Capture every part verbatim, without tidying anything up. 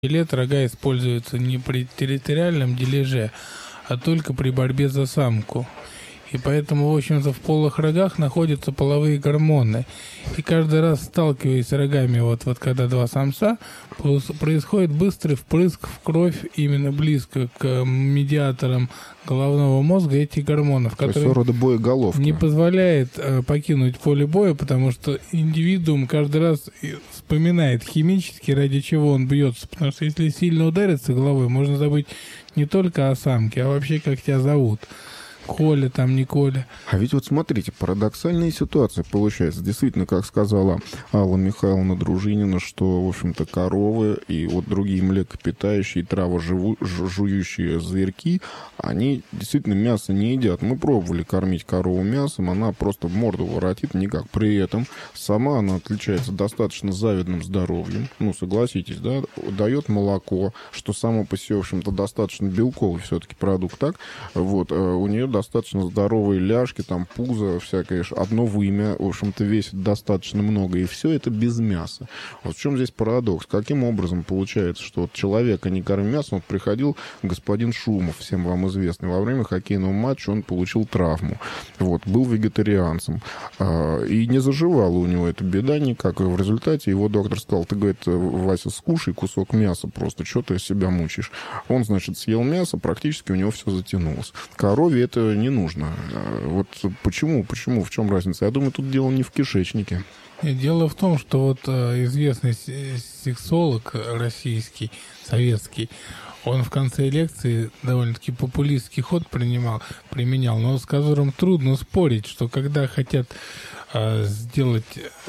лет рога используются не при территориальном дележе, а только при борьбе за самку. И поэтому, в общем-то, в полых рогах находятся половые гормоны. И каждый раз, сталкиваясь с рогами, вот, вот когда два самца, происходит быстрый впрыск в кровь именно близко к медиаторам головного мозга этих гормонов, которые не позволяет э, покинуть поле боя, потому что индивидуум каждый раз вспоминает химически, ради чего он бьется. Потому что если сильно удариться головой, можно забыть не только о самке, а вообще как тебя зовут. Коля там, не Коля. А ведь вот смотрите, парадоксальная ситуация получается. Действительно, как сказала Алла Михайловна Дружинина, что, в общем-то, коровы и вот другие млекопитающие, травожующие зверьки, они действительно мясо не едят. Мы пробовали кормить корову мясом, она просто морду воротит никак. При этом сама она отличается достаточно завидным здоровьем. Ну, согласитесь, да? Дает молоко, что само по себе, в общем-то, достаточно белковый все-таки продукт, так? Вот, у нее достаточно здоровые ляжки, там пузо всякое, одно вымя, в общем-то, весит достаточно много, и все это без мяса. Вот в чем здесь парадокс? Каким образом получается, что вот человека не кормим мясом? Вот приходил господин Шумов, всем вам известный, во время хоккейного матча он получил травму. Вот, был вегетарианцем. И не заживала у него эта беда никак. И в результате его доктор сказал: ты, говорит, Вася, скушай кусок мяса просто, что ты себя мучаешь? Он, значит, съел мясо, практически у него все затянулось. Корове это не нужно. Вот почему, почему, в чем разница? Я думаю, тут дело не в кишечнике. Дело в том, что вот известный сексолог российский, советский, он в конце лекции довольно-таки популистский ход принимал, применял, но с которым трудно спорить, что когда хотят э, сделать,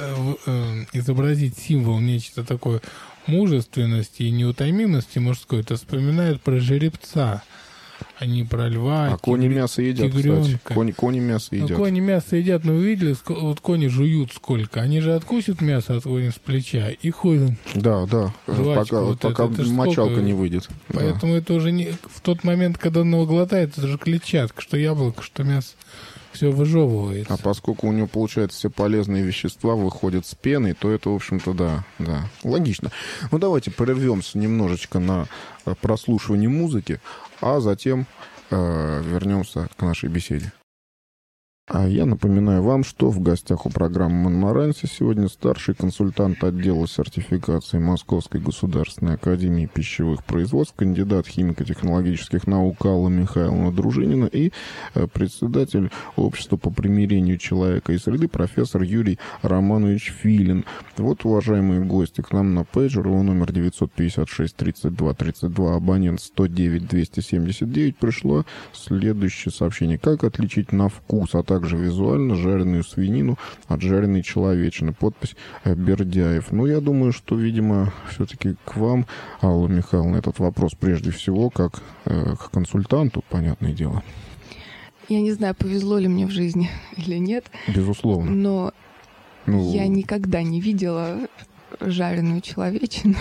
э, изобразить символ, нечто такое мужественности и неутомимости мужской, то вспоминают про жеребца. Они про льва, а тигр... кони мясо едят, тигренка. Кстати. Кони, кони мясо едят. Ну, кони мясо едят, но вы видели, вот кони жуют сколько? Они же откусят мясо от кони с плеча и ходят. Да, да, жвачку, пока, вот пока это, это мочалка сколько... не выйдет. Поэтому да. Это уже не... В тот момент, когда он его глотает, это же клетчатка, что яблоко, что мясо. Все выжевывается. А поскольку у него, получается, все полезные вещества выходят с пеной, то это, в общем-то, да, да, логично. Ну, давайте прервемся немножечко на прослушивание музыки, а затем э, вернемся к нашей беседе. А я напоминаю вам, что в гостях у программы «Монморанси» сегодня старший консультант отдела сертификации Московской государственной академии пищевых производств, кандидат химико-технологических наук Алла Михайловна Дружинина и председатель общества по примирению человека и среды профессор Юрий Романович Филин. Вот, уважаемые гости, к нам на пейджер, его номер девятьсот пятьдесят шесть тридцать два тридцать два, абонент сто девять двести семьдесят девять, пришло следующее сообщение. Как отличить на вкус, а также визуально жареную свинину от жареной человечины? Подпись Бердяев. Ну, я думаю, что, видимо, все-таки к вам, Алла Михайловна, этот вопрос прежде всего как э, к консультанту, понятное дело. Я не знаю, повезло ли мне в жизни или нет. Безусловно. Но ну... я никогда не видела жареную человечину.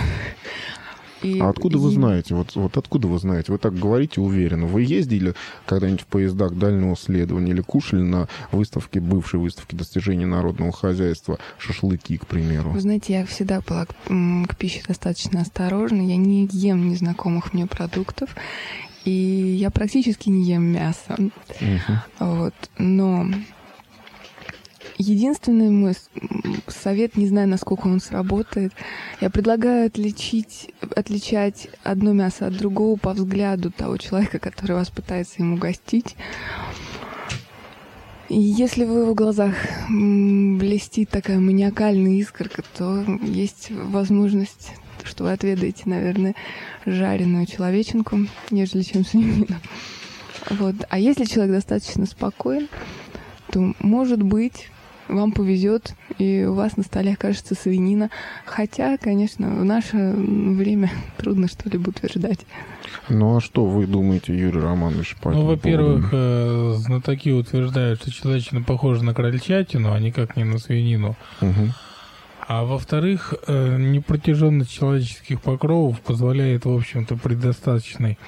И а откуда и... вы знаете? Вот, вот откуда вы знаете? Вы так говорите уверенно. Вы ездили когда-нибудь в поездах дальнего следования или кушали на выставке, бывшей выставке достижений народного хозяйства шашлыки, к примеру? Вы знаете, я всегда была к, к пище достаточно осторожна. Я не ем незнакомых мне продуктов. И я практически не ем мясо. Uh-huh. Вот. Но единственный мой совет, не знаю, насколько он сработает, я предлагаю отличить, отличать одно мясо от другого по взгляду того человека, который вас пытается им угостить. И если в его глазах блестит такая маниакальная искорка, то есть возможность, что вы отведаете, наверное, жареную человеченку, нежели чем свинину. Вот. А если человек достаточно спокоен, то, может быть, вам повезет, и у вас на столе окажется свинина. Хотя, конечно, в наше время трудно что-либо утверждать. Ну, а что вы думаете, Юрий Романович, по этому Ну, во-первых, поводу? знатоки утверждают, что человечина похожа на крольчатину, а никак не на свинину. Угу. А во-вторых, непротяженность человеческих покровов позволяет, в общем-то, при достаточной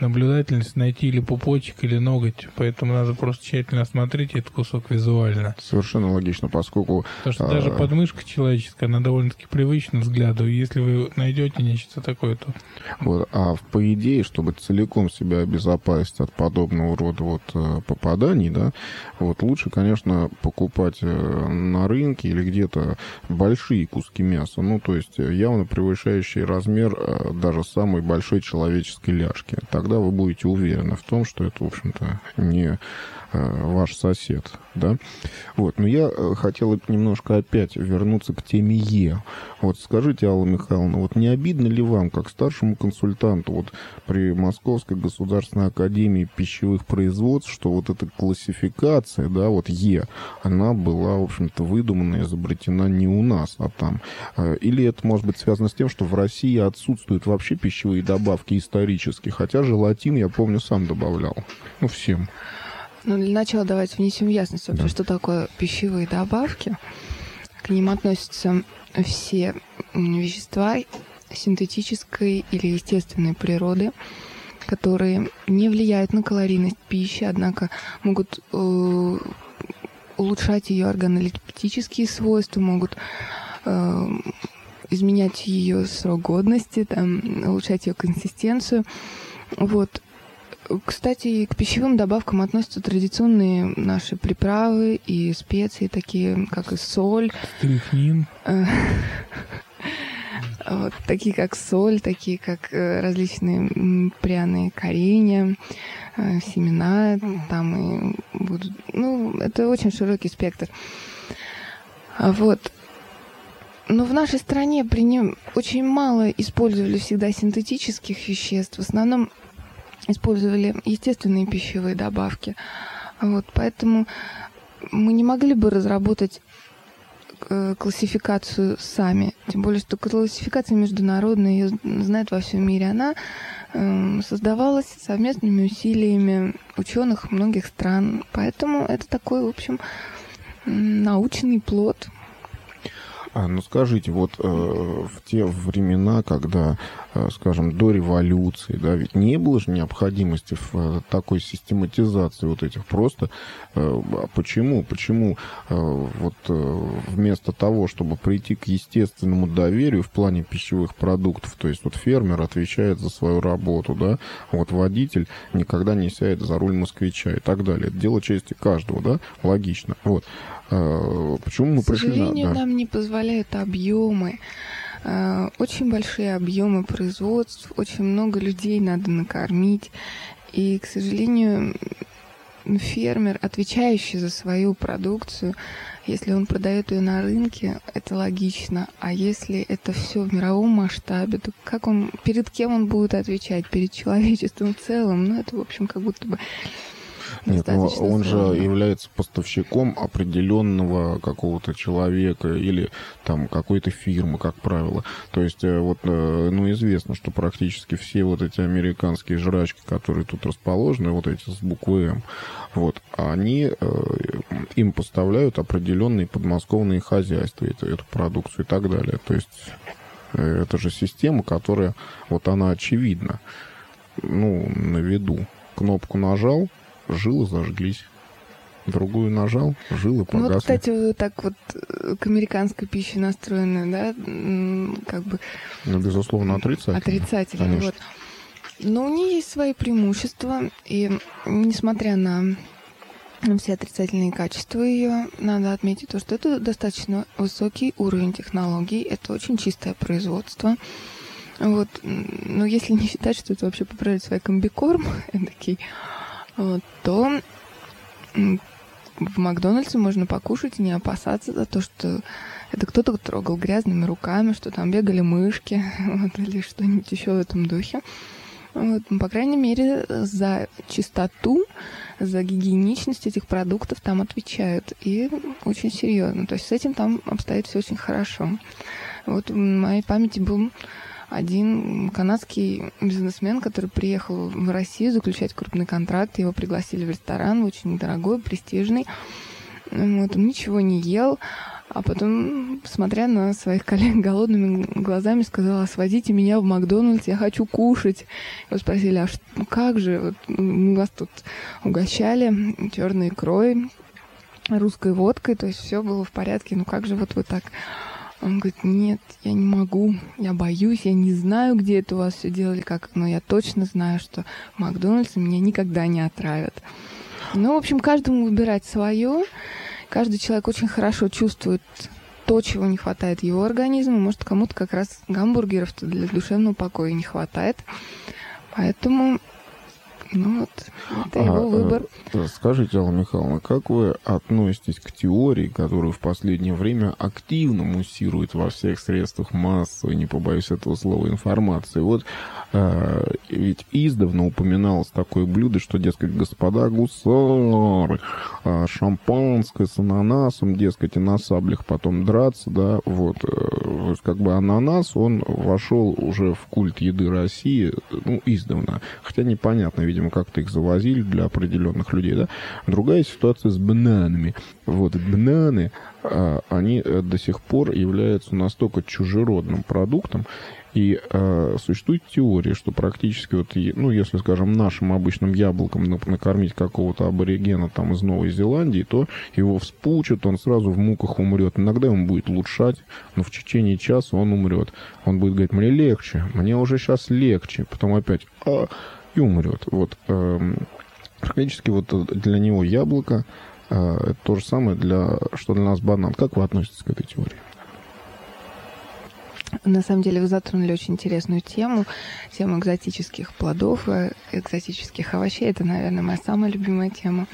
наблюдательность найти или пупочек, или ноготь. Поэтому надо просто тщательно осмотреть этот кусок визуально. Совершенно логично, поскольку... Потому что а... даже подмышка человеческая, она довольно-таки привычна взгляду. И если вы найдете нечто такое, то... Вот, а по идее, чтобы целиком себя обезопасить от подобного рода вот попаданий, да, вот лучше, конечно, покупать на рынке или где-то большие куски мяса. Ну, то есть явно превышающий размер даже самой большой человеческой ляжки. Тогда вы будете уверены в том, что это, в общем-то, не ваш сосед, да. Вот, но я хотел немножко опять вернуться к теме Е. Вот скажите, Алла Михайловна, вот не обидно ли вам, как старшему консультанту вот при Московской государственной академии пищевых производств, что вот эта классификация, да, вот Е, она была, в общем-то, выдумана, изобретена не у нас, а там. Или это может быть связано с тем, что в России отсутствуют вообще пищевые добавки исторически, хотя желатин, я помню, сам добавлял. Ну, всем. Ну, для начала давайте внесем ясность вообще, да. Что такое пищевые добавки. К ним относятся все вещества синтетической или естественной природы, которые не влияют на калорийность пищи, однако могут э, улучшать ее органолептические свойства, могут э, изменять ее срок годности, там, улучшать ее консистенцию. Вот. Кстати, к пищевым добавкам относятся традиционные наши приправы и специи, такие как и соль. Стрихнин. Вот, такие как соль, такие как различные пряные коренья, семена, там и будут. Ну, это очень широкий спектр. Вот. Но в нашей стране при нем очень мало использовали всегда синтетических веществ. В основном использовали естественные пищевые добавки. Вот, поэтому мы не могли бы разработать э, классификацию сами. Тем более, что классификация международная, ее знают во всем мире. Она э, создавалась совместными усилиями ученых многих стран. Поэтому это такой, в общем, научный плод. А, ну скажите, вот э, в те времена, когда, э, скажем, до революции, да, ведь не было же необходимости в э, такой систематизации вот этих просто. Э, почему? Почему э, вот э, вместо того, чтобы прийти к естественному доверию в плане пищевых продуктов, то есть вот фермер отвечает за свою работу, да, вот водитель никогда не сядет за руль москвича и так далее. Это дело чести каждого, да, логично. Вот. Почему мы пришли на... К сожалению, да. Нам не позволяют объемы. Очень большие объемы производств, очень много людей надо накормить. И, к сожалению, фермер, отвечающий за свою продукцию, если он продает ее на рынке, это логично. А если это все в мировом масштабе, то как он, перед кем он будет отвечать? Перед человечеством в целом? Ну, это, в общем, как будто бы... Нет, но он же является поставщиком определенного какого-то человека или там какой-то фирмы, как правило. То есть вот, ну, известно, что практически все вот эти американские жрачки, которые тут расположены, вот эти с буквы М, вот, они им поставляют определенные подмосковные хозяйства, эту, эту продукцию и так далее. То есть это же система, которая, вот она очевидна, ну, на виду. Кнопку нажал, жилы зажглись. Другую нажал, жилы погасли. Ну, вот, кстати, так вот к американской пище настроены, да, как бы... Ну, безусловно, отрицательно. Отрицательно, вот. Но у нее есть свои преимущества, и несмотря на все отрицательные качества ее, надо отметить то, что это достаточно высокий уровень технологий, это очень чистое производство. Вот. Но если не считать, что это вообще поправить свой комбикорм, такой, вот, то в Макдональдсе можно покушать и не опасаться за то, что это кто-то трогал грязными руками, что там бегали мышки, вот, или что-нибудь еще в этом духе. Вот, по крайней мере, за чистоту, за гигиеничность этих продуктов там отвечают. И очень серьезно. То есть с этим там обстоит все очень хорошо. Вот в моей памяти был один канадский бизнесмен, который приехал в Россию заключать крупный контракт. Его пригласили в ресторан, очень дорогой, престижный. Вот, он ничего не ел. А потом, смотря на своих коллег голодными глазами, сказала: свозите меня в Макдональдс, я хочу кушать. Его спросили: а что, как же, вот, мы вас тут угощали черной икрой, русской водкой, то есть все было в порядке, ну как же вот вы так? Он говорит: нет, я не могу, я боюсь, я не знаю, где это у вас все делали, как, но я точно знаю, что в Макдональдсе меня никогда не отравят. Ну, в общем, каждому выбирать свое. Каждый человек очень хорошо чувствует то, чего не хватает его организму. Может, кому-то как раз гамбургеров для душевного покоя не хватает. Поэтому, ну вот, это а, его выбор. Скажите, Алла Михайловна, как вы относитесь к теории, которую в последнее время активно муссирует во всех средствах массовой, не побоюсь этого слова, информации? Вот а, ведь издавна упоминалось такое блюдо, что, дескать, господа гусары, а, шампанское с ананасом, дескать, и на саблях потом драться, да, вот, как бы ананас, он вошел уже в культ еды России, ну, издавна, хотя непонятно, видимо, как-то их завозили для определенных людей, да. Другая ситуация с бананами. Вот, бананы, а, они до сих пор являются настолько чужеродным продуктом, и а, существует теория, что практически, вот, ну, если, скажем, нашим обычным яблоком накормить какого-то аборигена там из Новой Зеландии, то его вспучат, он сразу в муках умрет. Иногда ему будет улучшать, но в течение часа он умрет. Он будет говорить: мне легче, мне уже сейчас легче, потом опять а, и умрет. Вот, а, практически вот для него яблоко а, это то же самое, для, что для нас банан. Как вы относитесь к этой теории? На самом деле вы затронули очень интересную тему, тему экзотических плодов, экзотических овощей. Это, наверное, моя самая любимая тема.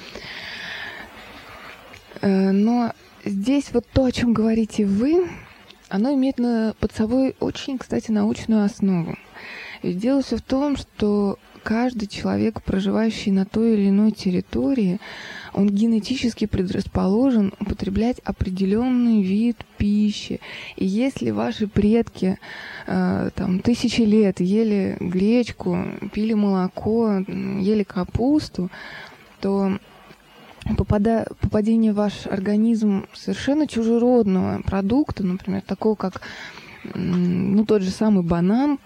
Но здесь вот то, о чем говорите вы, оно имеет на, под собой очень, кстати, научную основу. И дело все в том, что каждый человек, проживающий на той или иной территории, он генетически предрасположен употреблять определенный вид пищи. И если ваши предки э, там, тысячи лет ели гречку, пили молоко, ели капусту, то попада... попадение в ваш организм совершенно чужеродного продукта, например, такого как ну, тот же самый банан,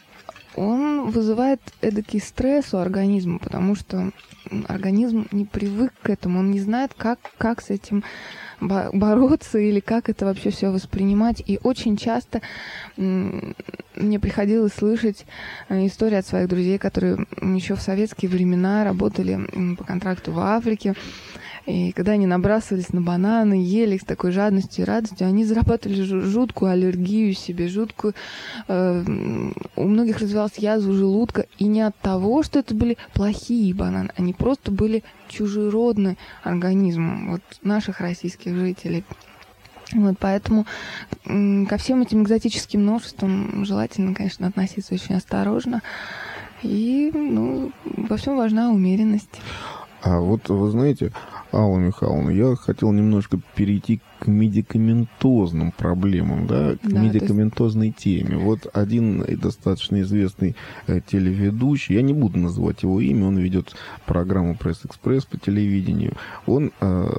он вызывает эдакий стресс у организма, потому что организм не привык к этому, он не знает, как, как с этим бороться или как это вообще все воспринимать. И очень часто мне приходилось слышать истории от своих друзей, которые еще в советские времена работали по контракту в Африке. И когда они набрасывались на бананы, ели их с такой жадностью и радостью, они зарабатывали жуткую аллергию себе, жуткую... Э, у многих развивалась язва желудка. И не от того, что это были плохие бананы, они просто были чужеродны организму вот, наших российских жителей. Вот, поэтому м, ко всем этим экзотическим новшествам желательно, конечно, относиться очень осторожно. И ну, во всем важна умеренность. А вот вы знаете, Алла Михайловна, я хотел немножко перейти к медикаментозным проблемам, да, к да, медикаментозной есть... теме. Вот один достаточно известный э, телеведущий, я не буду называть его имя, он ведет программу «Пресс-экспресс» по телевидению. Он э,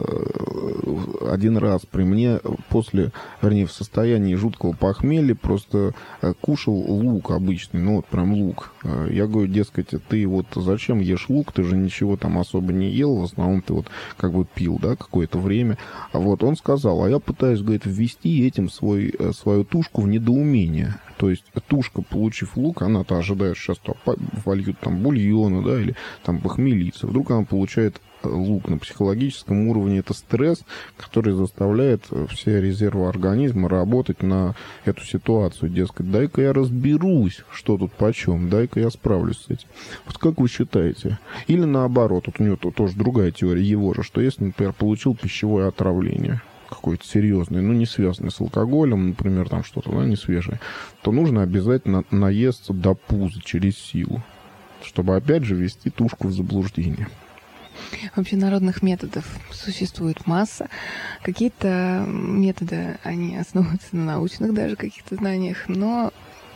один раз при мне после, вернее, в состоянии жуткого похмелья просто э, кушал лук обычный, ну вот прям лук. Э, я говорю, дескать, ты вот зачем ешь лук, ты же ничего там особо не ел, в основном ты вот как бы пил, да, какое-то время. А вот он сказал, а я пытаюсь, говорит, ввести этим свой, свою тушку в недоумение. То есть тушка, получив лук, она-то ожидает, сейчас вольют там бульона, да, или там похмелиться. Вдруг она получает лук на психологическом уровне. Это стресс, который заставляет все резервы организма работать на эту ситуацию. Дескать, дай-ка я разберусь, что тут почем, дай-ка я справлюсь с этим. Вот как вы считаете? Или наоборот, вот у него тоже другая теория его же, что если, например, получил пищевое отравление, какой-то серьезный, ну, не связанный с алкоголем, например, там что-то, да, не свежее, то нужно обязательно наесться до пуза через силу, чтобы, опять же, ввести тушку в заблуждение. Вообще народных методов существует масса. Какие-то методы, они основываются на научных даже каких-то знаниях, но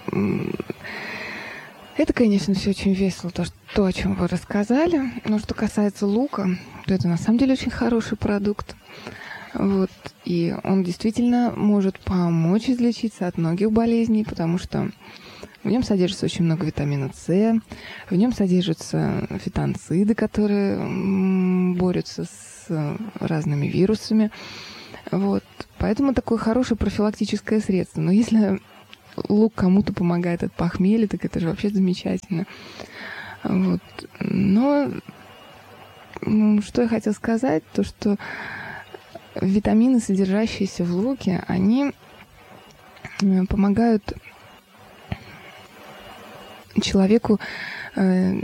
это, конечно, все очень весело, то, что, то, о чем вы рассказали. Но что касается лука, то это на самом деле очень хороший продукт. Вот. И он действительно может помочь излечиться от многих болезней, потому что в нем содержится очень много витамина С, в нем содержатся фитонциды, которые борются с разными вирусами. Вот. Поэтому такое хорошее профилактическое средство. Но если лук кому-то помогает от похмелья, так это же вообще замечательно. Вот. Но что я хотела сказать, то что витамины, содержащиеся в луке, они помогают человеку э,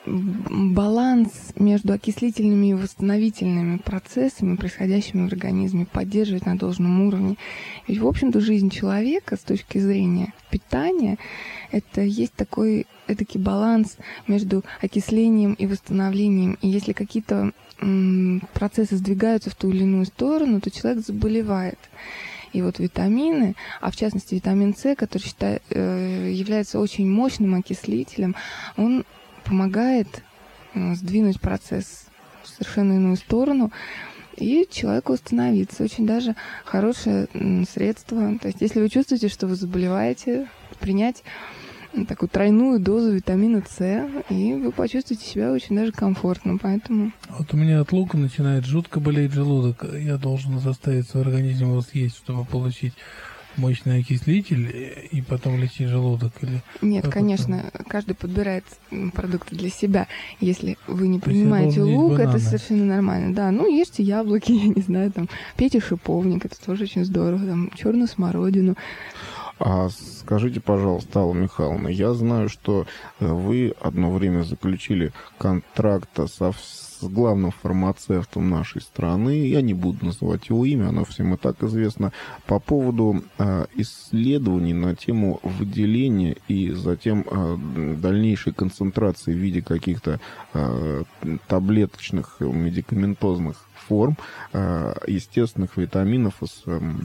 баланс между окислительными и восстановительными процессами, происходящими в организме, поддерживать на должном уровне. Ведь, в общем-то, жизнь человека с точки зрения питания — это есть такой эдакий баланс между окислением и восстановлением. И если какие-то м, процессы сдвигаются в ту или иную сторону, то человек заболевает. И вот витамины, а в частности витамин С, который считает, э, является очень мощным окислителем, он помогает э, сдвинуть процесс в совершенно иную сторону и человеку восстановиться. Очень даже хорошее м, средство. То есть если вы чувствуете, что вы заболеваете, принять такую тройную дозу витамина С, и вы почувствуете себя очень даже комфортно, поэтому... Вот у меня от лука начинает жутко болеть желудок. Я должен заставить свой организм его съесть, чтобы получить мощный окислитель и потом лечить желудок? Или Нет, конечно, это? Каждый подбирает продукты для себя. Если вы не принимаете лук, это совершенно нормально. Да, ну ешьте яблоки, я не знаю, там, пейте шиповник, это тоже очень здорово, там, черную смородину. А скажите, пожалуйста, Алла Михайловна, я знаю, что вы одно время заключили контракт со, с главным фармацевтом нашей страны, я не буду называть его имя, оно всем и так известно, по поводу э, исследований на тему выделения и затем э, дальнейшей концентрации в виде каких-то э, таблеточных медикаментозных форм естественных витаминов из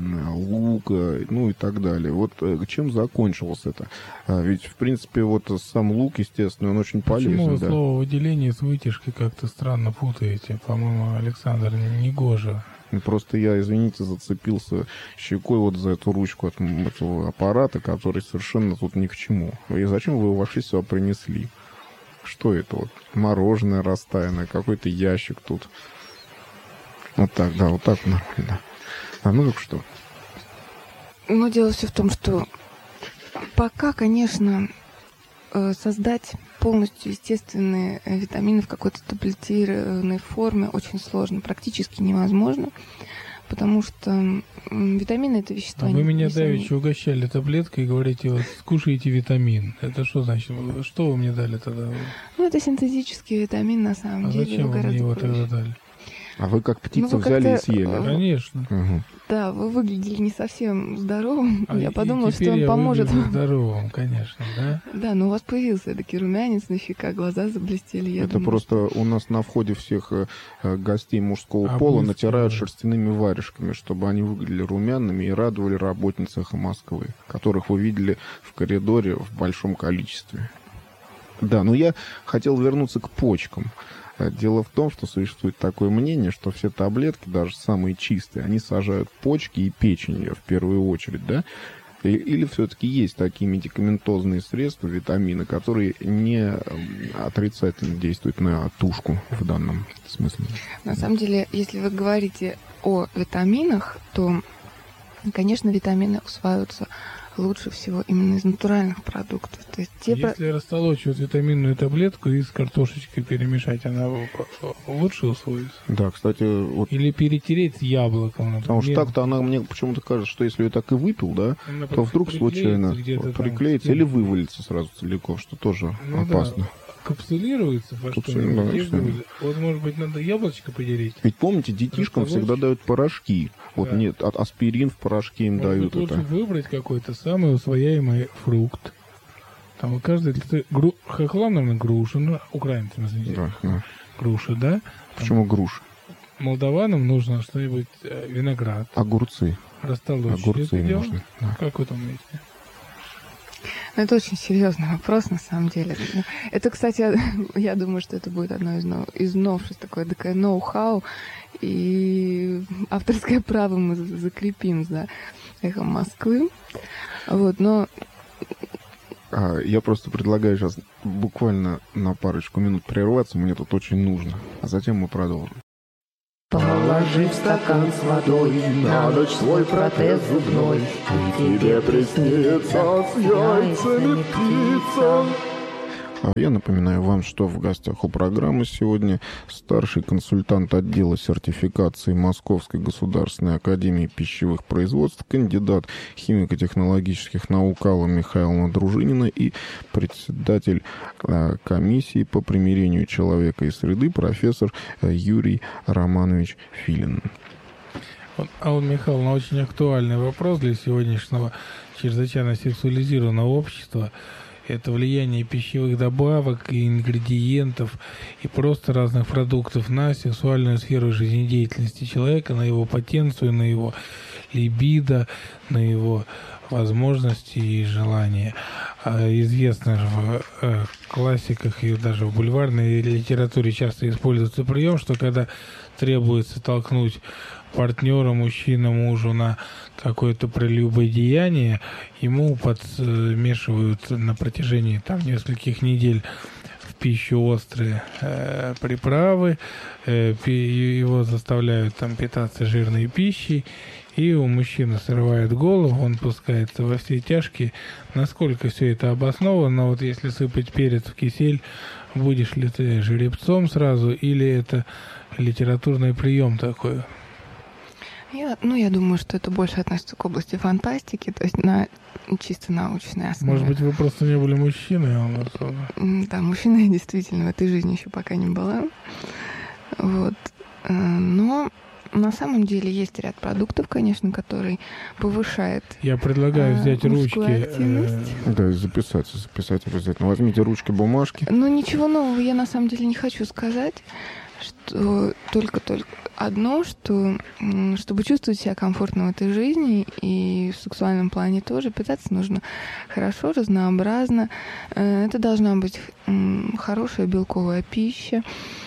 лука, ну и так далее. Вот чем закончилось это? Ведь, в принципе, вот сам лук, естественно, он очень полезен. Почему вы да? слово выделение с вытяжкой как-то странно путаете? По-моему, Александр, негоже. Просто я, извините, зацепился щекой вот за эту ручку от этого аппарата, который совершенно тут ни к чему. И зачем вы его вообще сюда принесли? Что это вот? Мороженое растаянное, какой-то ящик тут. Вот так, да, вот так нормально. А ну так что? Но дело все в том, что пока, конечно, создать полностью естественные витамины в какой-то таблетированной форме очень сложно, практически невозможно, потому что витамины — это вещества... А вы меня весами... давеча угощали таблеткой и говорите, вот, скушайте витамин. Это что значит? Что вы мне дали тогда? Ну, это синтетический витамин, на самом а деле. Зачем вы мне его проще. Тогда дали? А вы как птица ну, вы взяли и съели? Конечно. Угу. Да, вы выглядели не совсем здоровым. А я подумала, что он я поможет вам. здоровым, конечно, да? Да, но у вас появился такой румянец на щеках, глаза заблестели. Я Это думаю, просто что... у нас на входе всех гостей мужского а пола быстро. натирают шерстяными варежками, чтобы они выглядели румяными и радовали работниц «Эхо Москвы», которых вы видели в коридоре в большом количестве. Да, но я хотел вернуться к почкам. Дело в том, что существует такое мнение, что все таблетки, даже самые чистые, они сажают почки и печень в первую очередь, да? Или все-таки есть такие медикаментозные средства, витамины, которые не отрицательно действуют на тушку в данном смысле? На самом деле, если вы говорите о витаминах, то, конечно, витамины усваиваются лучше всего именно из натуральных продуктов. То есть те Если про... растолочь вот витаминную таблетку и с картошечкой перемешать, она лучше усвоится? Да, кстати, вот... Или перетереть с яблоком, например. Потому что так-то она мне почему-то кажется, что если я так и выпил, да, она то вдруг случайно приклеится или вывалится сразу целиком, что тоже ну, опасно. Да. Капсулируется во что-нибудь. Да, вот, может быть, надо яблочко поделить. Ведь помните, детишкам всегда дают порошки. Вот да. Нет, аспирин в порошке им может дают. Лучше это. выбрать какой-то самый усвояемый фрукт. Там у каждой... Гру... Хохлам, наверное, груша. Ну, украинцам, извините. Да, да. Груша, да? Почему груша? Молдаванам нужно что-нибудь, э, виноград. Огурцы. Растолочь. Огурцы им нужны. Да. Как вы там умеете? Это очень серьезный вопрос, на самом деле. Это, кстати, я думаю, что это будет одно из, нов... из новшеств, такое, такое ноу-хау, и авторское право мы закрепим за «Эхом Москвы». Вот, но... Я просто предлагаю сейчас буквально на парочку минут прерваться, мне тут очень нужно, а затем мы продолжим. Положи в стакан с водой на ночь свой протез зубной, и тебе приснится с яйцами птица. Я напоминаю вам, что в гостях у программы сегодня старший консультант отдела сертификации Московской государственной академии пищевых производств, кандидат химико-технологических наук Алла Михайловна Дружинина и председатель комиссии по примирению человека и среды профессор Юрий Романович Филин. Вот, Алла Михайловна, очень актуальный вопрос для сегодняшнего чрезвычайно сексуализированного общества. Это влияние пищевых добавок и ингредиентов и просто разных продуктов на сексуальную сферу жизнедеятельности человека, на его потенцию, на его либидо, на его возможности и желания. А известно же в э, классиках и даже в бульварной литературе часто используется прием, что когда требуется толкнуть партнера, мужчина, мужу на какое-то прелюбодеяние, ему подмешивают на протяжении там нескольких недель в пищу острые э, приправы, э, его заставляют там питаться жирной пищей, и у мужчины срывает голову, он пускается во все тяжкие. Насколько все это обосновано? Вот если сыпать перец в кисель, будешь ли ты жеребцом сразу, или это литературный прием такой? Я, ну, я думаю, что это больше относится к области фантастики, то есть на чисто научной основе. Может быть, вы просто не были мужчиной, а он особо. Да, мужчиной я действительно в этой жизни еще пока не была. Вот. Но на самом деле есть ряд продуктов, конечно, который повышает. Я предлагаю взять ручки. Активность. Да, и записать, записать обязательно. Возьмите ручки, бумажки. Ну, ничего нового я на самом деле не хочу сказать, что только-только одно, что чтобы чувствовать себя комфортно в этой жизни и в сексуальном плане тоже, питаться нужно хорошо, разнообразно. Это должна быть хорошая белковая пища.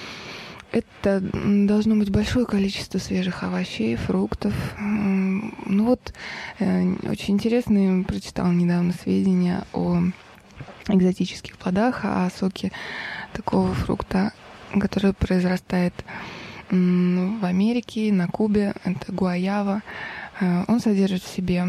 Это должно быть большое количество свежих овощей, фруктов. Ну вот, очень интересно, прочитала недавно сведения о экзотических плодах, о соке такого фрукта, который произрастает в Америке, на Кубе. Это гуаява. Он содержит в себе...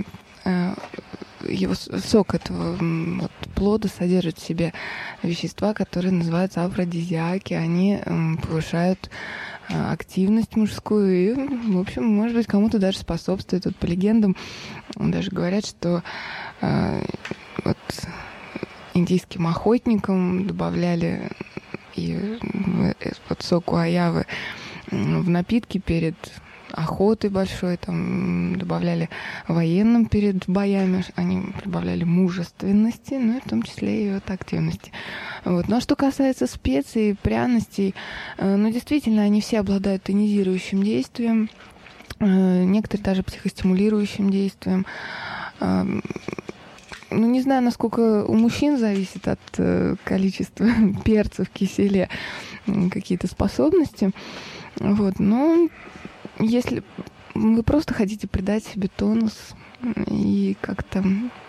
Его сок этого вот, плода содержит в себе вещества, которые называются афродизиаки. Они повышают активность мужскую и, в общем, может быть, кому-то даже способствует. Вот по легендам даже говорят, что э, вот индийским охотникам добавляли и вот сок гуаявы в напитки перед охоты большой, там добавляли военным перед боями, они добавляли мужественности, ну и в том числе и вот активности. Вот. Ну а что касается специй, пряностей, ну действительно, они все обладают тонизирующим действием, некоторые даже психостимулирующим действием. Ну, не знаю, насколько у мужчин зависит от количества перца в киселе какие-то способности. Вот, но если вы просто хотите придать себе тонус и как-то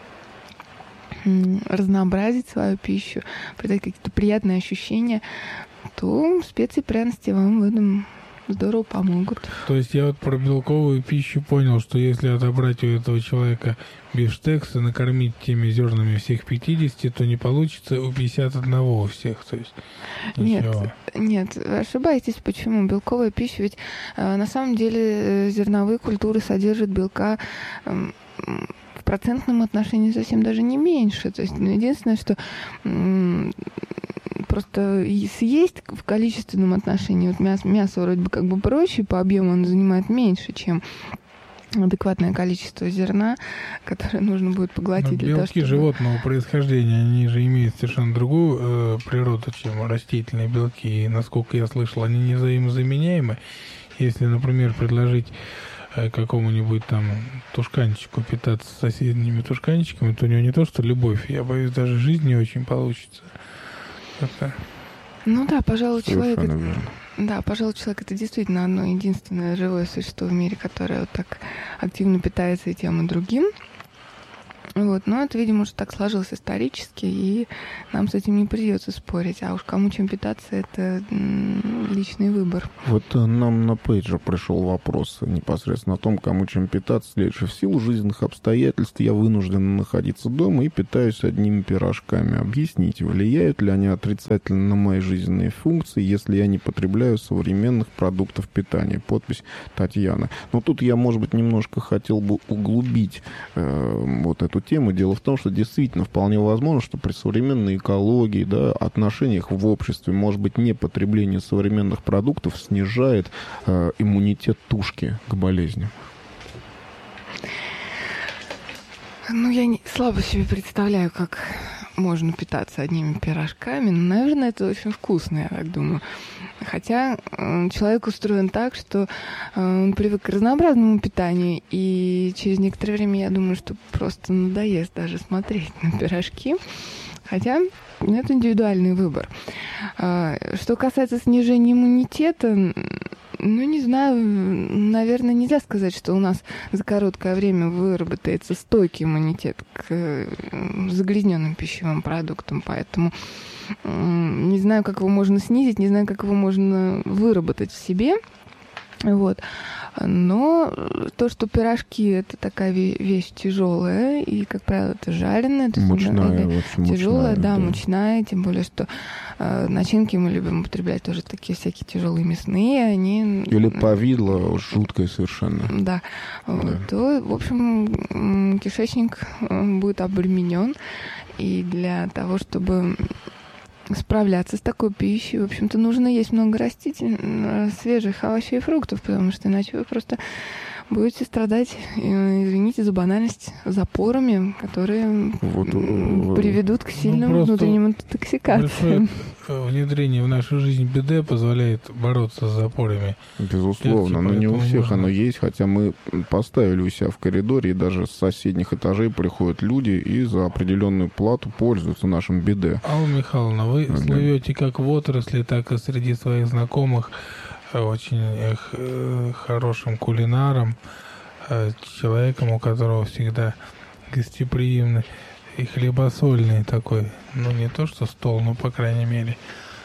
разнообразить свою пищу, придать какие-то приятные ощущения, то специи и пряности вам в этом здорово помогут. То есть я вот про белковую пищу понял, что если отобрать у этого человека бифштекс и накормить теми зернами всех пятидесяти, то не получится у пятьдесят одного у всех. То есть ничего. Нет, нет, вы ошибаетесь. Почему? Белковая пища, ведь э, на самом деле э, зерновые культуры содержат белка э, в процентном отношении совсем даже не меньше. То есть ну, единственное, что э, просто съесть в количественном отношении, вот мясо, мясо вроде бы как бы проще, по объему оно занимает меньше, чем адекватное количество зерна, которое нужно будет поглотить. Но для белки того, чтобы... животного происхождения, они же имеют совершенно другую э, природу, чем растительные белки. И, насколько я слышал, они не взаимозаменяемы. Если, например, предложить какому-нибудь там тушканчику питаться соседними тушканчиками, то у него не то, что любовь, я боюсь, даже жизнь не очень получится. Это... Ну да, пожалуй, человек... Совершенно верно. Да, пожалуй, человек — это действительно одно единственное живое существо в мире, которое вот так активно питается и тем, и другим. Вот. Но это, видимо, уже так сложилось исторически, и нам с этим не придется спорить. А уж кому чем питаться — это личный выбор. Вот нам на пейджер пришел вопрос непосредственно о том, кому чем питаться. Следующее. В силу жизненных обстоятельств я вынужден находиться дома и питаюсь одними пирожками. Объясните, влияют ли они отрицательно на мои жизненные функции, если я не потребляю современных продуктов питания? Подпись Татьяна. Но тут я, может быть, немножко хотел бы углубить э, вот эту тему. Дело в том, что действительно вполне возможно, что при современной экологии, да, отношениях в обществе, может быть, не потребление современных продуктов снижает э, иммунитет тушки к болезням. Ну, я не, слабо себе представляю, как можно питаться одними пирожками. Но, наверное, это очень вкусно, я так думаю. Хотя э, человек устроен так, что э, он привык к разнообразному питанию, и через некоторое время, я думаю, что просто надоест даже смотреть на пирожки. Хотя это индивидуальный выбор. Э, что касается снижения иммунитета, ну, не знаю, наверное, нельзя сказать, что у нас за короткое время выработается стойкий иммунитет к загрязненным пищевым продуктам, поэтому не знаю, как его можно снизить, не знаю, как его можно выработать в себе. Вот. Но то, что пирожки — это такая вещь тяжелая, и, как правило, это жареная, то есть мучная, тяжелая, мучная, да, да, мучная, тем более, что э, начинки мы любим употреблять тоже такие всякие тяжелые мясные, они... Или повидло жуткое совершенно. Да. Да. Вот, то, в общем, кишечник будет обременен, и для того, чтобы справляться с такой пищей, в общем-то, нужно есть много растительных, свежих овощей и фруктов, потому что иначе вы просто будете страдать, извините за банальность, запорами, которые Вот, приведут к сильным ну, внутренним интоксикациям. Внедрение в нашу жизнь БД позволяет бороться с запорами. Безусловно, но не у всех оно есть, хотя мы поставили у себя в коридоре, и даже с соседних этажей приходят люди и за определенную плату пользуются нашим БД. Алла Михайловна, вы Да. слывете как в отрасли, так и среди своих знакомых очень э, хорошим кулинаром, э, человеком, у которого всегда гостеприимный и хлебосольный такой, ну не то что стол, но по крайней мере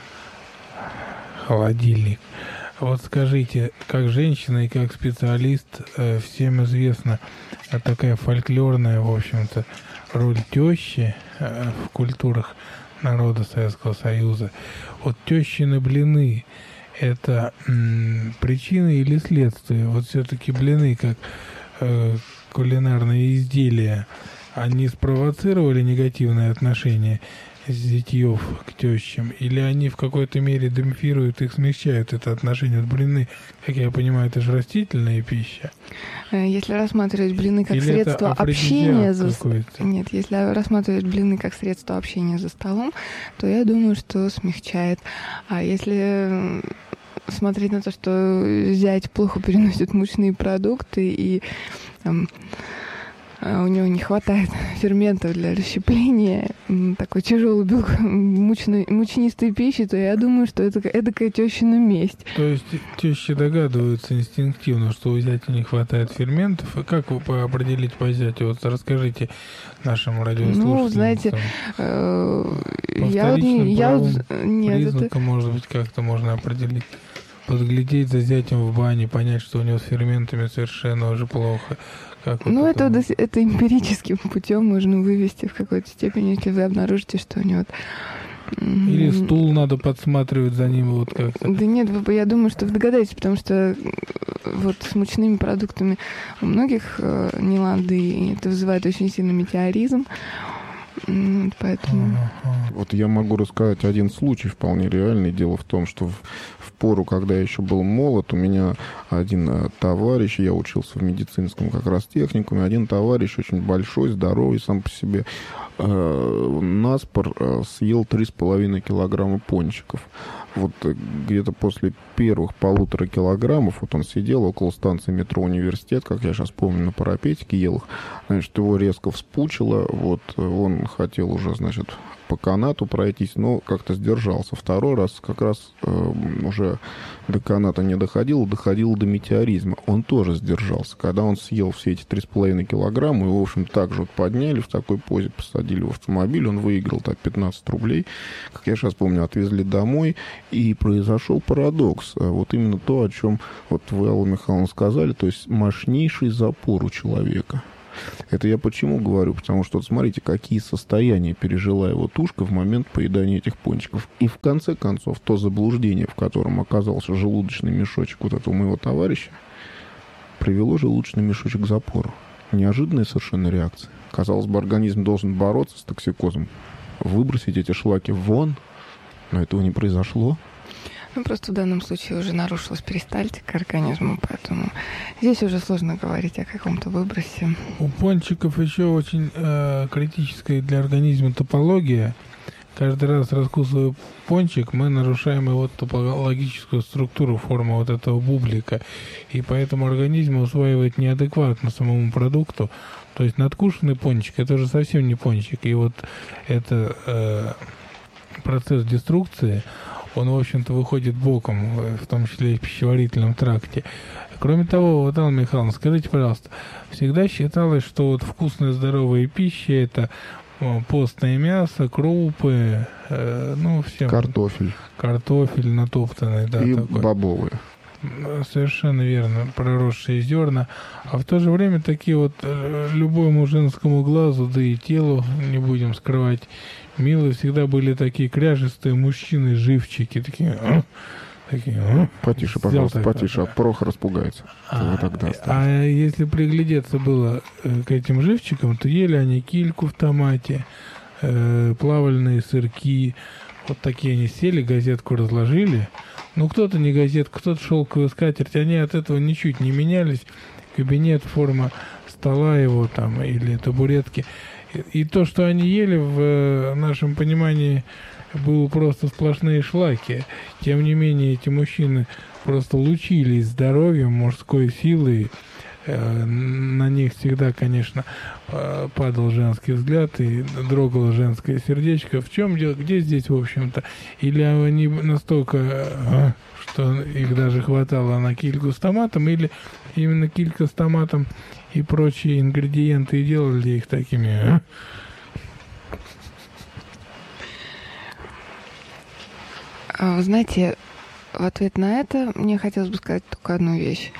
холодильник. Вот скажите, как женщина и как специалист, э, всем известна такая фольклорная, в общем-то, роль тещи э, в культурах народа Советского Союза. Вот тещины блины — это м, причина или следствие? Вот все-таки блины, как э, кулинарные изделия, они спровоцировали негативное отношение зятьев к тещам? Или они в какой-то мере демпфируют их, смягчают это отношение? Вот блины, как я понимаю, это же растительная пища. Если рассматривать блины как Или средство это общения за... какой-то? Нет, если рассматривать блины как средство общения за столом, то я думаю, что смягчает. А если смотреть на то, что зять плохо переносит мучные продукты и там, у него не хватает ферментов для расщепления такой тяжелой белок, мучной, мучнистой пищи, то я думаю, что это эдакая тещина месть. То есть тещи догадываются инстинктивно, что у зятя не хватает ферментов. И как вы определить по зятю? Вот расскажите нашим радиослушателям. Ну, знаете, э, я вот не... Я вот, нет, признаком, это... может быть, как-то можно определить. Подглядеть за зятем в бане, понять, что у него с ферментами совершенно уже плохо. Как ну, вот это, это, это эмпирическим путем можно вывести в какой-то степени, если вы обнаружите, что у него... Или стул надо подсматривать за ним вот как-то. Да нет, вы, я думаю, что вы догадаетесь, потому что вот с мучными продуктами у многих э, не лады, и это вызывает очень сильный метеоризм. Поэтому... Вот я могу рассказать один случай вполне реальный. Дело в том, что в, в пору, когда я еще был молод, у меня один товарищ, я учился в медицинском как раз техникуме, один товарищ очень большой, здоровый сам по себе, наспор съел три с половиной килограмма пончиков. Вот где-то после первых полутора килограммов, вот он сидел около станции метро «Университет», как я сейчас помню, на парапетике ел их, значит, его резко вспучило, вот он хотел уже, значит, по канату пройтись, но как-то сдержался. Второй раз как раз э, уже до каната не доходил, доходил до метеоризма. Он тоже сдержался. Когда он съел все эти три с половиной килограмма, его, в общем, так же вот подняли в такой позе, посадили в автомобиль, он выиграл так пятнадцать рублей. Как я сейчас помню, отвезли домой, и произошел парадокс. Вот именно то, о чем вот вы, Алла Михайловна, сказали, то есть мощнейший запор у человека. Это я почему говорю? Потому что, вот смотрите, какие состояния пережила его тушка в момент поедания этих пончиков. И в конце концов, то заблуждение, в котором оказался желудочный мешочек вот этого моего товарища, привело желудочный мешочек к запору. Неожиданная совершенно реакция. Казалось бы, организм должен бороться с токсикозом, выбросить эти шлаки вон, но этого не произошло. Ну, просто в данном случае уже нарушилась перистальтика организма, поэтому здесь уже сложно говорить о каком-то выбросе. У пончиков еще очень э, критическая для организма топология. Каждый раз, раскусывая пончик, мы нарушаем его топологическую структуру, форму вот этого бублика. И поэтому организм усваивает неадекватно самому продукту. То есть надкушенный пончик — это уже совсем не пончик. И вот это э, процесс деструкции, он, в общем-то, выходит боком, в том числе и в пищеварительном тракте. Кроме того, вот, Алла Михайловна, скажите, пожалуйста, всегда считалось, что вот вкусная здоровая пища — это постное мясо, крупы, э, ну, все... Картофель. Картофель натоптанный, да. И такой. Бобовые. Совершенно верно, проросшие зерна. А в то же время такие вот любому женскому глазу, да и телу, не будем скрывать, милые всегда были такие кряжестые мужчины, живчики, такие... А? такие а? Потише, пожалуйста, так, потише, да. а Прохор испугается. А, тогда а если приглядеться было к этим живчикам, то ели они кильку в томате, э, плавальные сырки. Вот такие они сели, газетку разложили. Ну, кто-то не газетку, кто-то шелковую скатерть. Они от этого ничуть не менялись. Кабинет, форма стола его там или табуретки. И, и то, что они ели, в нашем понимании было просто сплошные шлаки. Тем не менее, эти мужчины просто лучились здоровьем, мужской силой. На них всегда, конечно, падал женский взгляд и дрогало женское сердечко. В чем дело? Где здесь, в общем-то? Или они настолько, что их даже хватало на кильку с томатом, или именно килька с томатом и прочие ингредиенты и делали их такими... Вы знаете, в ответ на это мне хотелось бы сказать только одну вещь.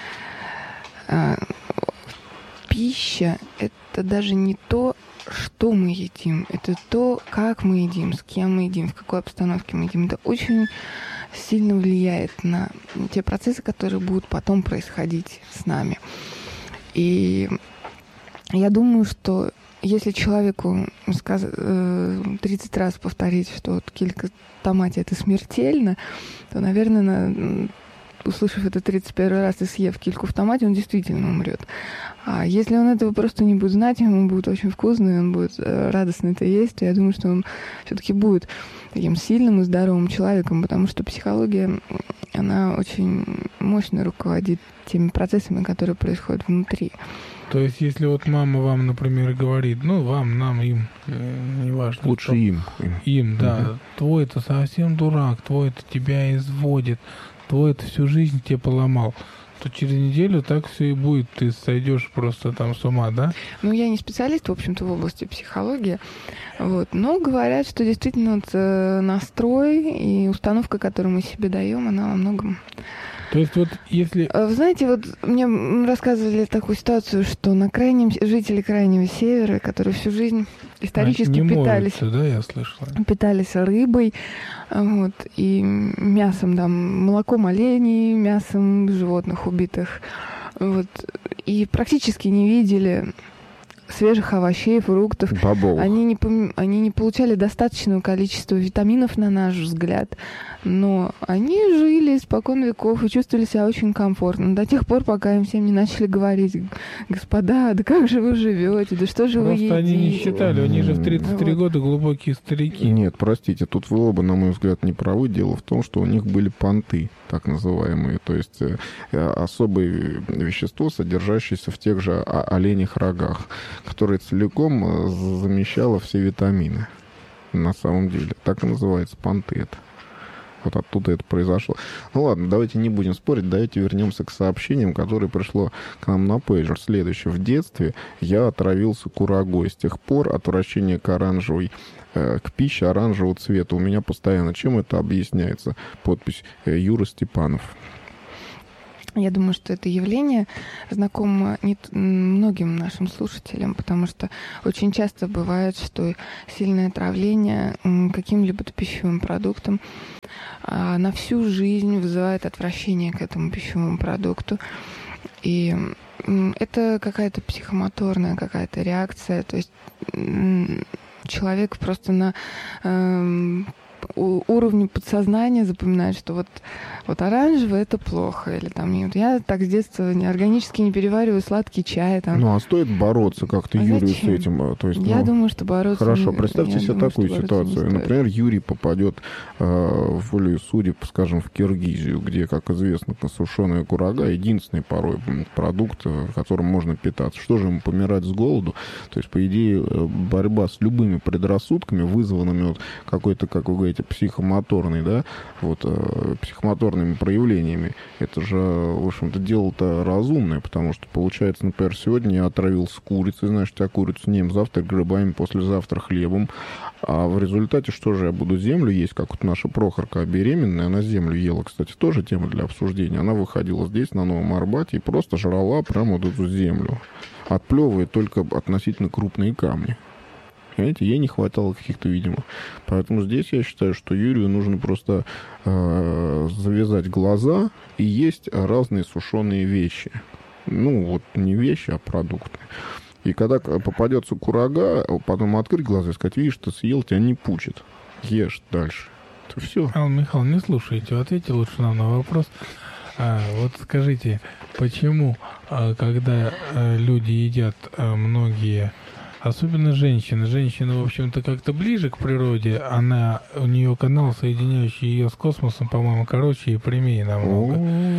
Пища — это даже не то, что мы едим, это то, как мы едим, с кем мы едим, в какой обстановке мы едим. Это очень сильно влияет на те процессы, которые будут потом происходить с нами. И я думаю, что если человеку тридцать раз повторить, что вот килька в томате — это смертельно, то, наверное, на, услышав это тридцать первый раз и съев кильку в томате, он действительно умрет. А если он этого просто не будет знать, ему будет очень вкусно, и он будет радостно это есть, то я думаю, что он все-таки будет таким сильным и здоровым человеком, потому что психология, она очень мощно руководит теми процессами, которые происходят внутри. То есть, если вот мама вам, например, говорит, ну, вам, нам, им, э, неважно. Лучше что, им. Им, да. Угу. Твой-то совсем дурак, твой-то тебя изводит, твой-то всю жизнь тебе поломал, то через неделю так все и будет. Ты сойдешь просто там с ума, да? Ну, я не специалист, в общем-то, в области психологии. Вот. Но говорят, что действительно вот, э, настрой и установка, которую мы себе даем, она во многом... То есть вот если... Вы знаете, вот мне рассказывали такую ситуацию, что на крайнем жители Крайнего Севера, которые всю жизнь исторически не питались... моются, да, я слышала. Питались рыбой, вот, и мясом, там, молоком оленей, мясом животных убитых, вот, и практически не видели свежих овощей, фруктов. Бобовых. Они не, пом- они не получали достаточного количества витаминов, на наш взгляд, но они жили испокон веков и чувствовали себя очень комфортно. До тех пор, пока им всем не начали говорить: господа, да как же вы живете, да что же вы едите? Просто они не считали, они же в тридцать три Вот. года глубокие старики. Нет, простите, тут вы оба, на мой взгляд, не правы. Дело в том, что у них были понты, так называемые, то есть э, особое вещество, содержащееся в тех же о- оленьих рогах, которое целиком э, замещало все витамины. На самом деле. Так и называется понты это. Вот оттуда это произошло. Ну ладно, давайте не будем спорить, давайте вернемся к сообщениям, которые пришло к нам на пейджер. Следующее. В детстве я отравился курагой. С тех пор отвращение к оранжевой, э, к пище оранжевого цвета у меня постоянно. Чем это объясняется? Подпись э, Юра Степанов. Я думаю, что это явление знакомо не т- многим нашим слушателям, потому что очень часто бывает, что сильное отравление м, каким-либо пищевым продуктом а, на всю жизнь вызывает отвращение к этому пищевому продукту. И м, это какая-то психомоторная какая-то реакция, то есть м, человек просто на эм, у- уровне подсознания запоминает, что вот, вот оранжевый — это плохо. Или там, нет, я так с детства не- органически не перевариваю сладкий чай. Там. Ну, а стоит бороться как-то А Юрию с зачем? этим? э, То есть, Я ну, думаю, что бороться... Хорошо, не- представьте я себе думаю, такую что бороться не ситуацию. стоит. Например, Юрий попадет э, в волю судеб, скажем, в Киргизию, где, как известно, сушеная курага — единственный порой м, продукт, э, которым можно питаться. Что же ему, помирать с голоду? То есть, по идее, э, борьба с любыми предрассудками, вызванными вот какой-то, как вы говорите, психомоторной, да, вот, э, психомоторными проявлениями, это же, в общем-то, дело-то разумное, потому что, получается, например, сегодня я отравился курицей, значит, я курицу не ем, завтра грибами, послезавтра хлебом, а в результате что же я буду землю есть, как вот наша Прохорка беременная, она землю ела, кстати, тоже тема для обсуждения, она выходила здесь, на Новом Арбате, и просто жрала прямо вот эту землю, отплевывая только относительно крупные камни. Понимаете, ей не хватало каких-то, видимо. Поэтому здесь я считаю, что Юрию нужно просто э, завязать глаза и есть разные сушеные вещи. Ну, вот не вещи, а продукты. И когда попадется курага, потом открыть глаза и сказать: видишь, ты съел, тебя не пучит. Ешь дальше. Это все. Алла Михайловна, не слушайте, ответьте лучше нам на вопрос. А, вот скажите, почему, а, когда а, люди едят а, многие, особенно женщины, женщина, в общем-то, как-то ближе к природе, она, у нее канал, соединяющий ее с космосом, по-моему, короче и прямее намного.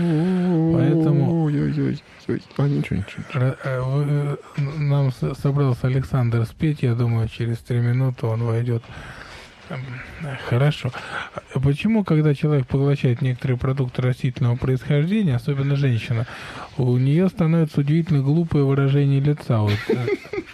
Поэтому- Ой-ой-ой. А ничего, ничего. Ра- а, вы, э, Нам с- собрался Александр спеть, я думаю, через три минуты он войдет. Эм, Хорошо. А почему, когда человек поглощает некоторые продукты растительного происхождения, особенно женщина, у нее становится удивительно глупое выражение лица? Вот, э,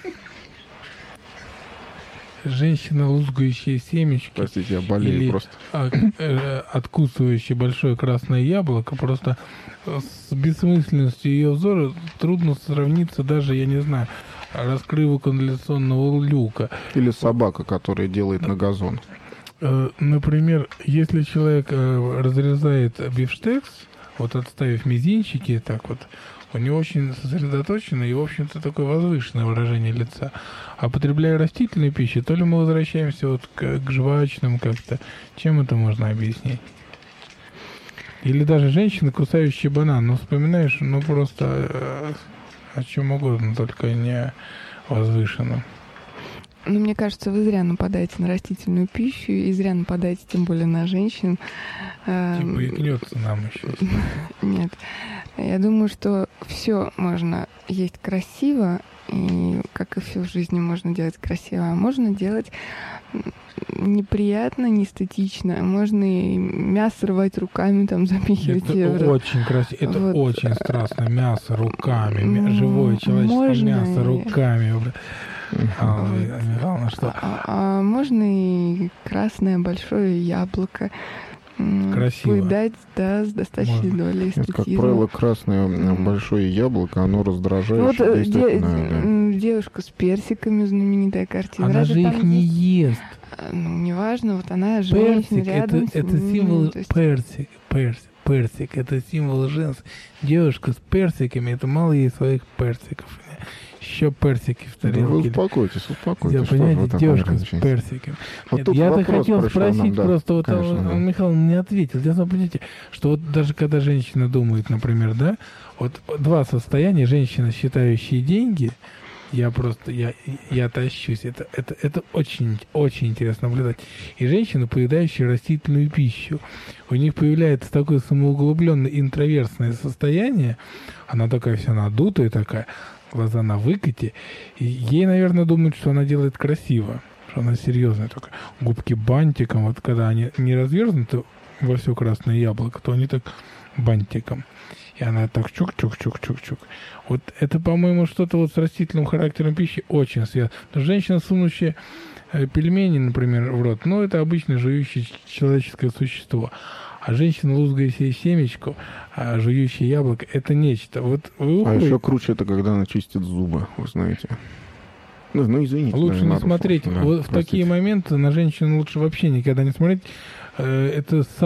женщина, лузгающая семечки, Простите, я болею или просто. а, э, откусывающий большое красное яблоко, просто с бессмысленностью ее взора трудно сравниться даже, я не знаю, раскрыву канализационного люка. Или собака, которая делает на газон. Э, Например, если человек э, разрезает бифштекс, вот отставив мизинчики, так вот, у него очень сосредоточено и, в общем-то, такое возвышенное выражение лица. А потребляя растительную пищу, то ли мы возвращаемся вот к, к жвачным как-то. Чем это можно объяснить? Или даже женщины, кусающие банан. Ну, вспоминаешь, ну, просто э, о чем угодно, только не возвышенном. Ну, мне кажется, вы зря нападаете на растительную пищу и зря нападаете, тем более на женщин. Типа икнется нам еще. Нет. Я думаю, что все можно есть красиво, и как и все в жизни можно делать красиво, а можно делать неприятно, неэстетично. Можно и мясо рвать руками, там запихивать Это евро. очень красиво, это Вот. очень страстно. Мясо руками, мя- М, живое человеческое можно мясо и- руками. бля. Алла Михайловна, что? А, а можно и красное большое яблоко. м, Красиво. Поедать, да, с достаточной Можно. долей Это, как эстетизма. правило, красное м, большое яблоко, оно раздражает. Вот э, де- действительно, да. м, девушка с персиками, знаменитая картина. Она Разве же там их не есть? ест. А, Ну, неважно, вот она женщина Персик рядом это, с это ним, символ то есть- персик, персик, персик, это символ женства. Девушка с персиками, это мало ей своих персиков. С еще персики в Да тарелке. вы успокойтесь, успокойтесь. Я, что понимаете, вы так девушка с нервничаете? персиком. Вот Нет, тут я-то вопрос хотел пришел спросить нам, да. просто, вот Конечно, он, да. он, Михаил не ответил. Дело в том, понимаете, что вот даже когда женщина думает, например, да, вот два состояния: женщина, считающая деньги, я просто, я, я тащусь. Это, это, это очень, очень интересно наблюдать. И женщина, поедающая растительную пищу. У них появляется такое самоуглубленное интроверсное состояние. Она такая вся надутая такая, глаза на выкате. И ей, наверное, думают, что она делает красиво, что она серьезная такая. Губки бантиком. Вот когда они не развернуты во все красное яблоко, то они так бантиком. И она так чук-чук-чук-чук-чук. Вот это, по-моему, что-то вот с растительным характером пищи очень связано. Женщина, сунущая э, пельмени, например, в рот, ну, это обычно жующее человеческое существо. А женщина, лузгающая семечку, а жующее яблоко, это нечто. Вот вы А уходите. еще круче это, когда она чистит зубы, вы знаете. Ну, ну извините. Лучше наверное, не нарушу. смотреть. Да, Вот в простите. такие моменты на женщину лучше вообще никогда не смотреть. Э, это